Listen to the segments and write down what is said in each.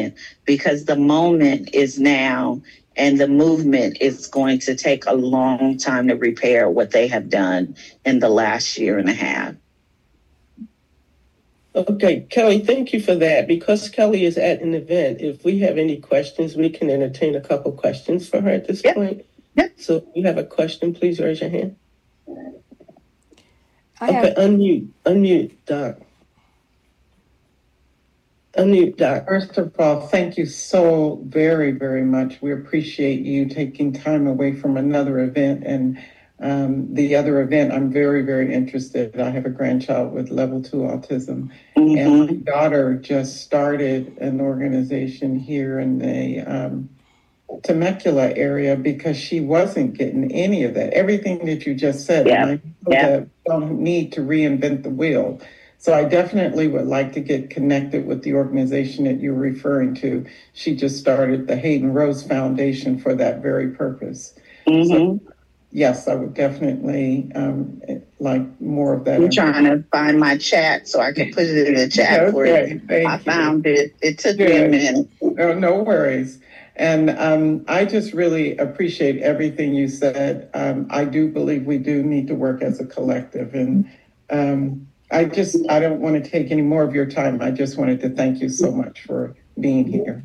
again, because the moment is now, and the movement is going to take a long time to repair what they have done in the last year and a half. Okay, Kelly, thank you for that. Because Kelly is at an event, if we have any questions, we can entertain a couple questions for her at this point. Yep. So if you have a question, please raise your hand. Unmute, Doc. Unmute, Doc. First of all, thank you so very, very much. We appreciate you taking time away from another event. And the other event, I'm very, very interested. I have a grandchild with level 2 autism. Mm-hmm. And my daughter just started an organization here in the Temecula area because she wasn't getting any of that. Everything that you just said. Yeah. And I don't need to reinvent the wheel. So I definitely would like to get connected with the organization that you're referring to. She just started the Hayden Rose Foundation for that very purpose. Mm-hmm. So, yes, I would definitely like more of that. I'm trying to find my chat so I can put it in the chat for you. I found it. It took me a minute. No worries. And I just really appreciate everything you said. I do believe we do need to work as a collective. And I don't want to take any more of your time. I just wanted to thank you so much for being here.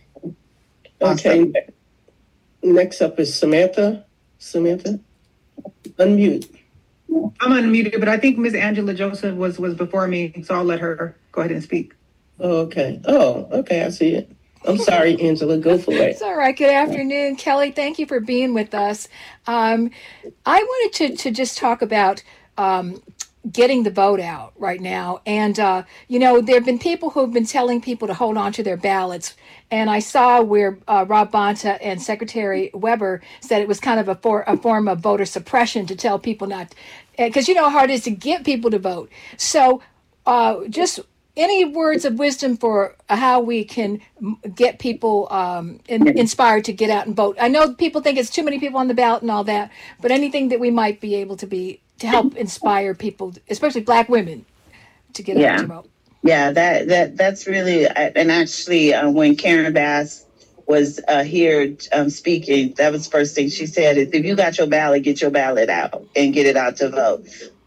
Okay. Next up is Samantha. Samantha, unmute. I'm unmuted, but I think Ms. Angela Joseph was before me, so I'll let her go ahead and speak. Okay. I see it. I'm sorry, Angela, go for it. It's all right. Good afternoon, Kelly. Thank you for being with us. I wanted to just talk about getting the vote out right now. And, there have been people who have been telling people to hold on to their ballots. And I saw where Rob Bonta and Secretary Weber said it was kind of a form of voter suppression to tell people not, because you know how hard it is to get people to vote. So just any words of wisdom for how we can get people inspired to get out and vote. I know people think it's too many people on the ballot and all that, but anything that we might be able to help inspire people, especially Black women, to get out to vote. Yeah, that's really, and actually when Karen Bass was here speaking, that was the first thing she said is, if you got your ballot, get your ballot out and get it out to vote.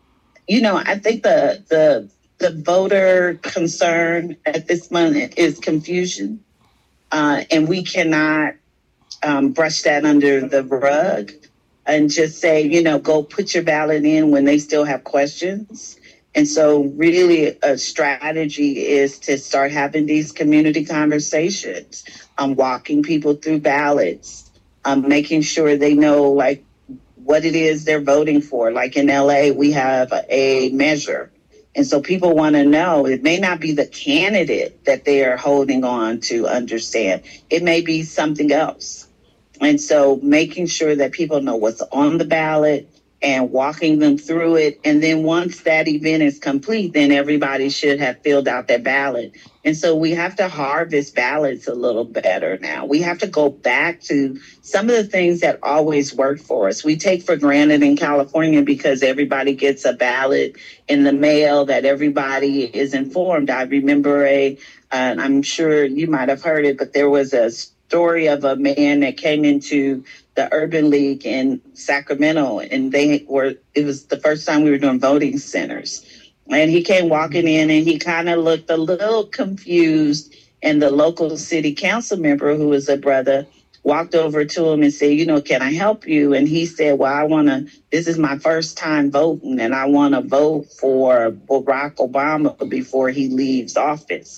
I think the voter concern at this moment is confusion, and we cannot brush that under the rug and just say, go put your ballot in when they still have questions. And so really a strategy is to start having these community conversations, walking people through ballots, making sure they know what it is they're voting for. Like in LA, we have a measure. And so people want to know, it may not be the candidate that they are holding on to understand. It may be something else. And so making sure that people know what's on the ballot and walking them through it. And then once that event is complete, then everybody should have filled out their ballot. And so we have to harvest ballots a little better now. We have to go back to some of the things that always worked for us. We take for granted in California because everybody gets a ballot in the mail that everybody is informed. I remember I'm sure you might have heard it, but there was a story of a man that came into the Urban League in Sacramento, and it was the first time we were doing voting centers. And he came walking in and he kind of looked a little confused. And the local city council member, who was a brother, walked over to him and said, can I help you? And he said, well, this is my first time voting, and I want to vote for Barack Obama before he leaves office.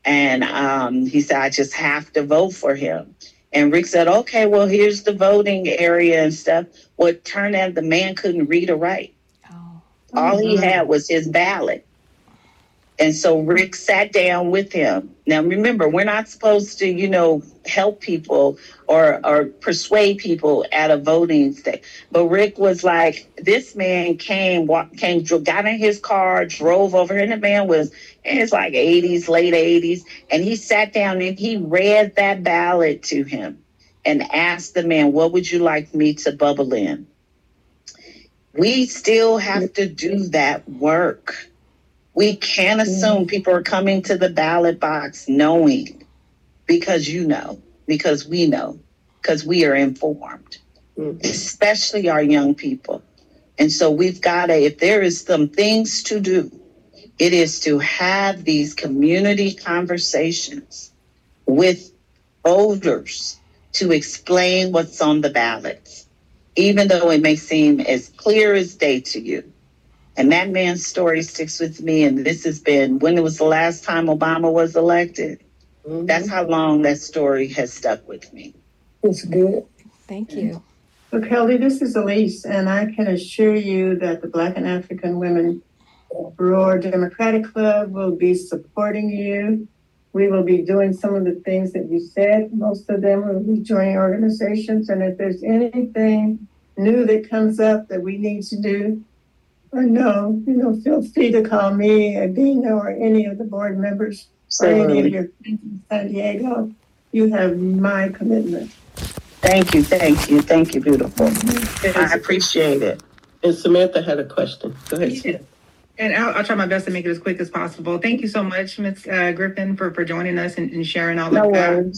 And he said, I just have to vote for him. And Rick said, okay, well, here's the voting area and stuff. Well, it turned out the man couldn't read or write. All he had was his ballot. And so Rick sat down with him. Now, remember, we're not supposed to, help people or persuade people at a voting station. But Rick was like, this man got in his car, drove over here, and the man was in his late 80s. And he sat down and he read that ballot to him and asked the man, what would you like me to bubble in? We still have to do that work. We can't assume people are coming to the ballot box knowing because you know, because we know, because we are informed, especially our young people. And so we've got to, if there is some things to do, it is to have these community conversations with voters to explain what's on the ballots, even though it may seem as clear as day to you. And that man's story sticks with me. And this has been, when it was the last time Obama was elected, that's how long that story has stuck with me. It's good. Thank you. So Kelly, this is Elise, and I can assure you that the Black and African Women Brewer Democratic Club will be supporting you. We will be doing some of the things that you said. Most of them will be joining organizations. And if there's anything new that comes up that we need to do or know, feel free to call me, Adina, or any of the board members, or any of your friends in San Diego. You have my commitment. Thank you, beautiful. I appreciate it. And Samantha had a question. Go ahead. Yeah. And I'll try my best to make it as quick as possible. Thank you so much, Ms. Griffin, for joining us and sharing all of that.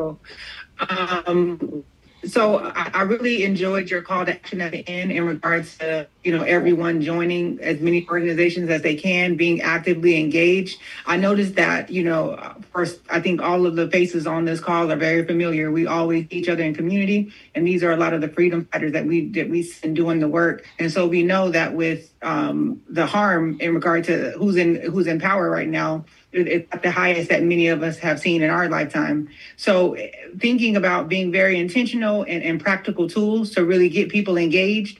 So I really enjoyed your call to action at the end in regards to, everyone joining as many organizations as they can, being actively engaged. I noticed that, first, I think all of the faces on this call are very familiar. We always see each other in community, and these are a lot of the freedom fighters that we see doing the work. And so we know that with the harm in regard to who's in power right now, it's at the highest that many of us have seen in our lifetime. So thinking about being very intentional and practical tools to really get people engaged,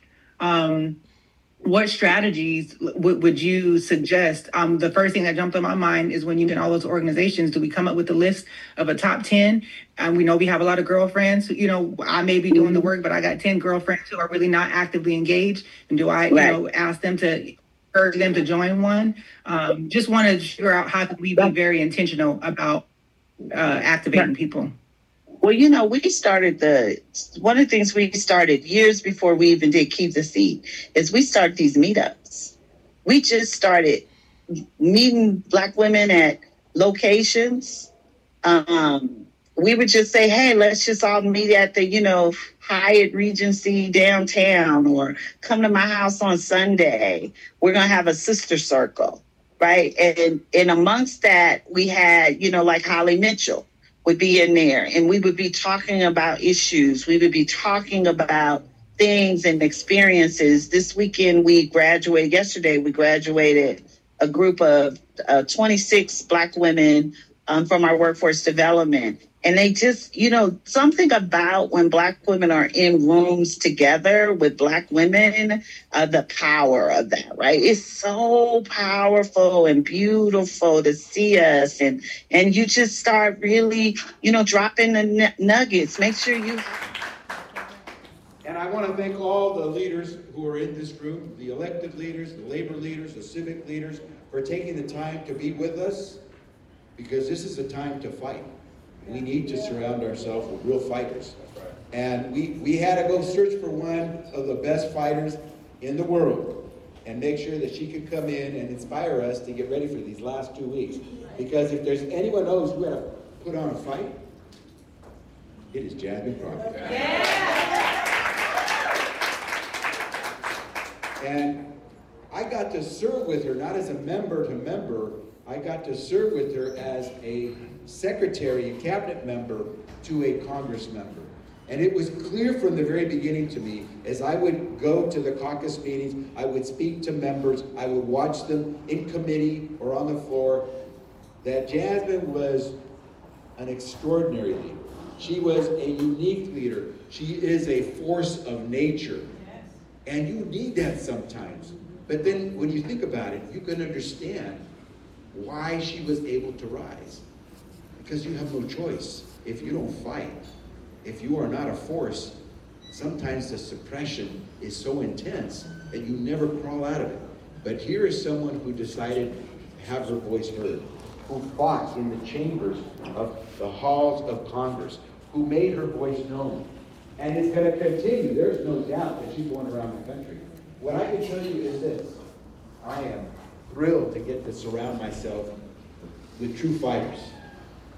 what strategies would you suggest? The first thing that jumped on my mind is when you get all those organizations, do we come up with a list of a top 10? And we know we have a lot of girlfriends. I may be doing the work, but I got 10 girlfriends who are really not actively engaged. And do I, ask them to urge them to join one? Just want to figure out how we be very intentional about activating people. Well, we started one of the things we started years before we even did Keep the Seat is we started these meetups. We just started meeting Black women at locations. We would just say, hey, let's just all meet at the, Hyatt Regency downtown, or come to my house on Sunday. We're going to have a sister circle, right? And amongst that, we had, like Holly Mitchell would be in there, and we would be talking about issues. We would be talking about things and experiences. This weekend, yesterday we graduated a group of 26 Black women from our workforce development. And they just, something about when Black women are in rooms together with Black women, the power of that, right? It's so powerful and beautiful to see us. And you just start really, dropping the nuggets. Make sure you... And I want to thank all the leaders who are in this room, the elected leaders, the labor leaders, the civic leaders, for taking the time to be with us, because this is a time to fight. We need to surround ourselves with real fighters. And we had to go search for one of the best fighters in the world and make sure that she could come in and inspire us to get ready for these last 2 weeks. Because if there's anyone else who have put on a fight, it is Jasmine Crockett. And I got to serve with her, not as a member to member, I got to serve with her as a secretary and cabinet member to a Congress member. And it was clear from the very beginning to me, as I would go to the caucus meetings, I would speak to members, I would watch them in committee or on the floor, that Jasmine was an extraordinary leader. She was a unique leader. She is a force of nature. And you need that sometimes. But then when you think about it, you can understand why she was able to rise. Because you have no choice. If you don't fight, if you are not a force, sometimes the suppression is so intense that you never crawl out of it. But here is someone who decided to have her voice heard, who fought in the chambers of the halls of Congress, who made her voice known. And it's going to continue. There's no doubt that she's going around the country. What I can tell you is this. I am thrilled to get to surround myself with true fighters.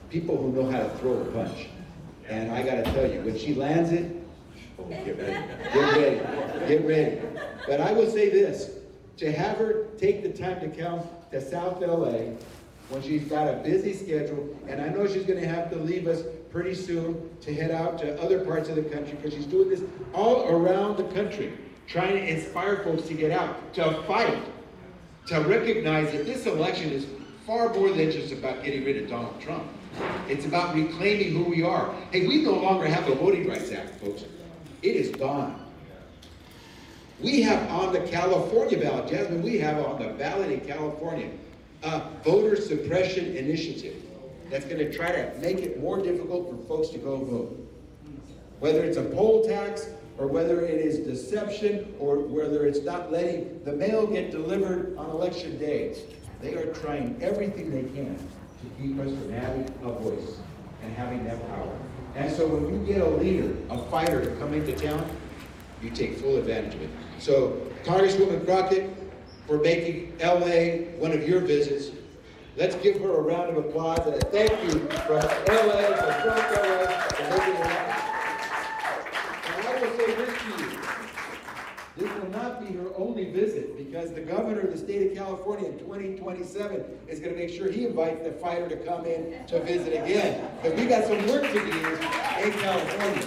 people who know how to throw a punch. And I gotta tell you, when she lands it, oh, get ready, get ready. But I will say this, to have her take the time to come to South LA when she's got a busy schedule, and I know she's gonna have to leave us pretty soon to head out to other parts of the country, because she's doing this all around the country, trying to inspire folks to get out, to fight, to recognize that this election is far more than just about getting rid of Donald Trump. It's about reclaiming who we are. Hey, we no longer have a Voting Rights Act, folks. It is gone. We have on the California ballot, Jasmine, we have on the ballot in California a voter suppression initiative that's going to try to make it more difficult for folks to go vote. Whether it's a poll tax, or whether it is deception, or whether it's not letting the mail get delivered on election day. They are trying everything they can to keep us from having a voice and having that power. And so when you get a leader, a fighter to come into town, you take full advantage of it. So Congresswoman Crockett, for making LA one of your visits, let's give her a round of applause and a thank you from LA, from Trump LA, for making it happen. And I will say this to you, this will not be her only visit, because the governor of the state of California in 2027 is going to make sure he invites the fighter to come in to visit again, because we got some work to do in California.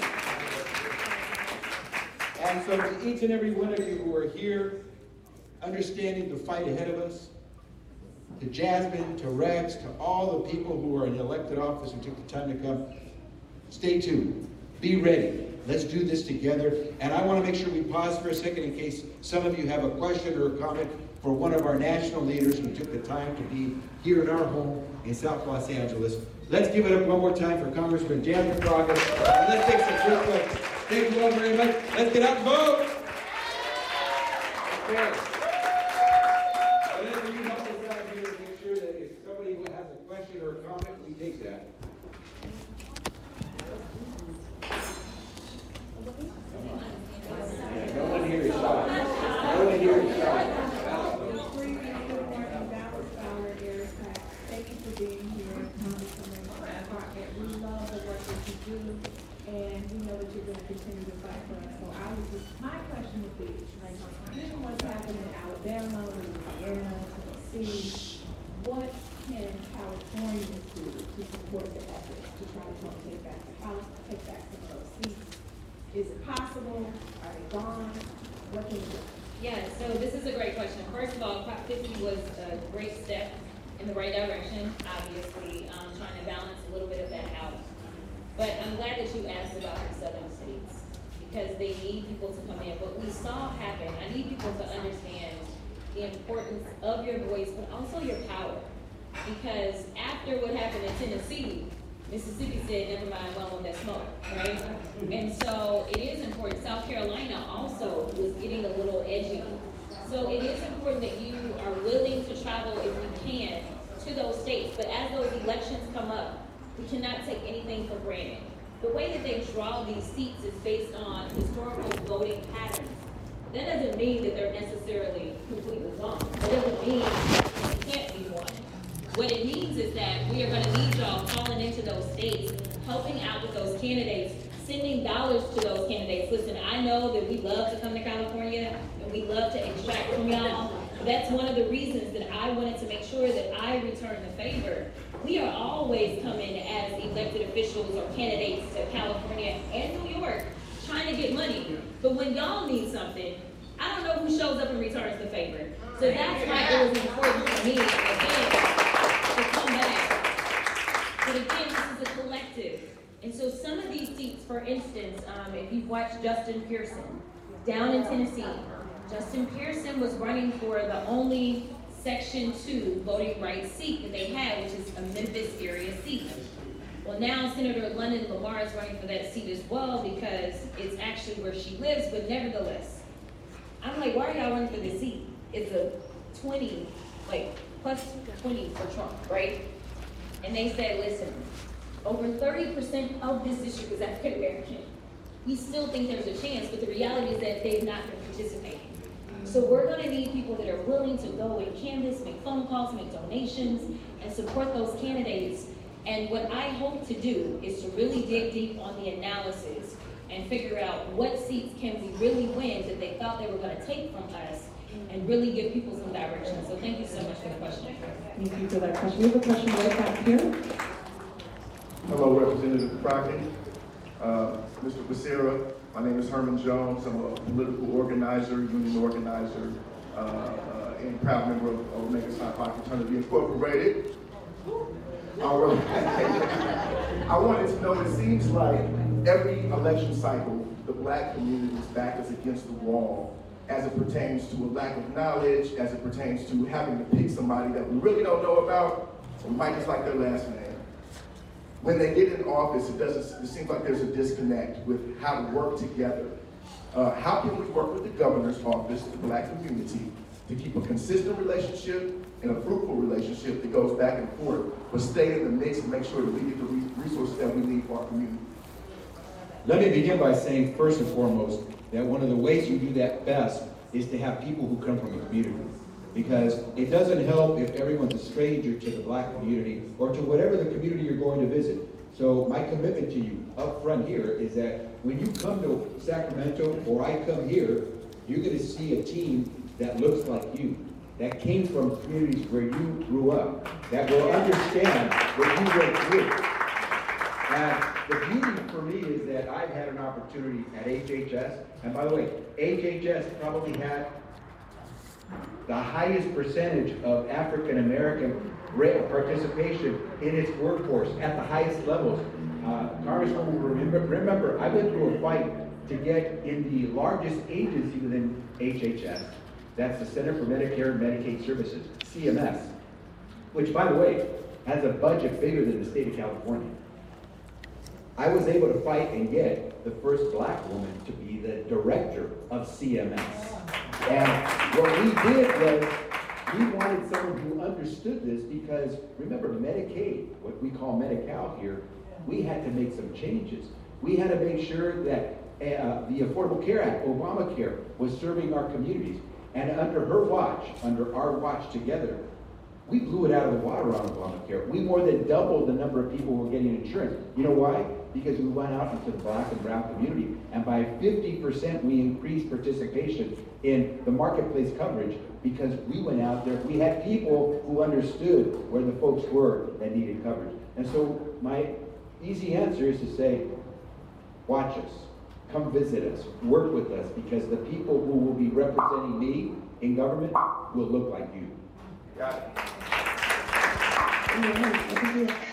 And so to each and every one of you who are here, understanding the fight ahead of us, to Jasmine, to Rex, to all the people who are in elected office and took the time to come, stay tuned. Be ready. Let's do this together. And I want to make sure we pause for a second in case some of you have a question or a comment for one of our national leaders who took the time to be here in our home in South Los Angeles. Let's give it up one more time for Congressman Jasmine Crockett. And let's take some quick questions. Thank you all very much. Let's get out and vote. Okay. Whatever you help us out here to make sure that if somebody has a question or a comment, we take that. No one here is shy. No one here is shy. Thank you for being here, Congresswoman Crockett. We love the work that you do, and we know that you're going to continue to fight for us. So my question would be, given what's happening in Alabama, Louisiana, Tennessee, what can Californians do to support the effort to try to help take back the House, take back some of those seats? Is it possible? Are they gone? What can we do? Yeah, so this is a great question. First of all, Prop 50 was a great step in the right direction, obviously, trying to balance a little bit of that out. But I'm glad that you asked about the southern states, because they need people to come in. What we saw happen, I need people to understand the importance of your voice, but also your power. Because after what happened in Tennessee, Mississippi said, never mind, well, on that smoke, right? And so it is important. South Carolina also was getting a little edgy. So it is important that you are willing to travel, if you can, to those states. But as those elections come up, we cannot take anything for granted. The way that they draw these seats is based on historical voting patterns. That doesn't mean that they're necessarily completely wrong. That doesn't mean it can't be won. What it means is that we are going to need y'all calling into those states, helping out with those candidates, sending dollars to those candidates. Listen, I know that we love to come to California and we love to extract from y'all. That's one of the reasons that I wanted to make sure that I return the favor. We are always coming as elected officials or candidates to California and New York trying to get money. But when y'all need something, I don't know who shows up and returns the favor. So that's why it was important for me, again, to come back. But again, this is a collective. And so some of these seats, for instance, if you've watched Justin Pearson down in Tennessee, Justin Pearson was running for the only Section 2 voting rights seat that they had, which is a Memphis area seat. Well, now Senator London Lamar is running for that seat as well because it's actually where she lives, but nevertheless, I'm like, why are y'all running for this seat? It's a 20, like plus 20 for Trump, right? And they said, listen, over 30% of this district is African American. We still think there's a chance, but the reality is that they've not been participating. So we're going to need people that are willing to go and canvass, make phone calls, make donations, and support those candidates And what I hope to do is to really dig deep on the analysis and figure out what seats can we really win that they thought they were going to take from us, and really give people some direction. So thank you so much for the question. Thank you for that question. We have a question right back here. Hello, Representative Crockett, Mr. Becerra. My name is Herman Jones. I'm a political organizer, union organizer, and proud member of Omega Psi Phi Fraternity Incorporated. All right. I wanted to know, it seems like every election cycle, the black community's back is against the wall as it pertains to a lack of knowledge, as it pertains to having to pick somebody that we really don't know about, or might just like their last name. When they get in office, it seems like there's a disconnect with how to work together. How can we work with the governor's office, the black community, to keep a consistent relationship and a fruitful relationship that goes back and forth, but stay in the mix and make sure that we get the resources that we need for our community? Let me begin by saying, first and foremost, that one of the ways you do that best is to have people who come from the community. Because it doesn't help if everyone's a stranger to the black community or to whatever the community you're going to visit. So my commitment to you up front here is that when you come to Sacramento or I come here, you're going to see a team that looks like you, that came from communities where you grew up, that will understand what you went through. And the beauty for me is that I've had an opportunity at HHS, and by the way, HHS probably had the highest percentage of African American participation in its workforce at the highest levels. Congresswoman, remember, I went through a fight to get in the largest agency within HHS. That's the Center for Medicare and Medicaid Services, CMS, which, by the way, has a budget bigger than the state of California. I was able to fight and get the first black woman to be the director of CMS. And what we did was, we wanted someone who understood this because, remember, Medicaid, what we call Medi-Cal here, we had to make some changes. We had to make sure that the Affordable Care Act, Obamacare, was serving our communities. And under her watch, under our watch together, we blew it out of the water on Obamacare. We more than doubled the number of people who were getting insurance. You know why? Because we went out into the black and brown community, and by 50% we increased participation in the marketplace coverage because we went out there. We had people who understood where the folks were that needed coverage. And so my easy answer is to say, watch us, come visit us, work with us, because the people who will be representing me in government will look like you. Got it.